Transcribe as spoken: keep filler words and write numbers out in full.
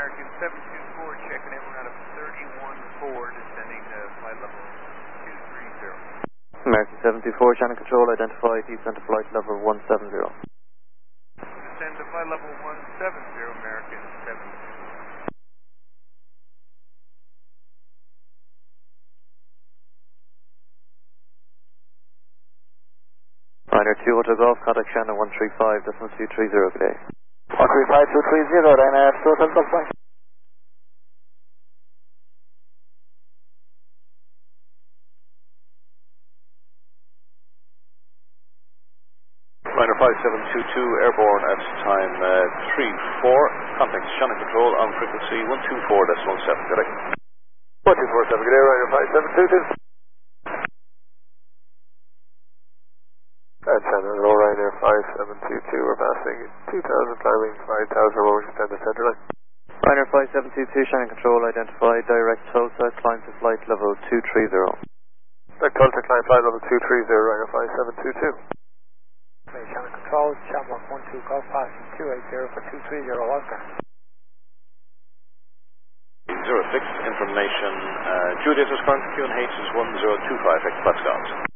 American seven two four, checking in. We're out of thirty-one four, descending to flight level two three zero. American seven two four, channel control identified, descend to flight level one seven zero. Descend to flight level one seven zero, American seven two four. Ryanair two Hotel Golf, contact Shannon one three five, decimal two three zero, good day. one three five two three zero, Ryanair two Hotel Golf, bye. Ryanair five seven two two, airborne at time uh, three four, contact Shannon Control on frequency one two four decimal seven, good day. one two four seven, good day, Ryanair five seven two two. That's Shannon, roll Ryanair five seven two two, we're passing two thousand, climbing five thousand, rolling descend to center line. Ryanair five seven two two, Shannon Control identified, direct Tulsa, climb to flight level two three zero. Direct Tulsa, climb flight level two three zero, Ryanair five seven two two. Okay, Shannon Control, Shamrock one two Golf, passing two eight zero for two three zero, Oscar. zero six, information, uh, Julius is current, Q N H is one zero two five, X Pascals.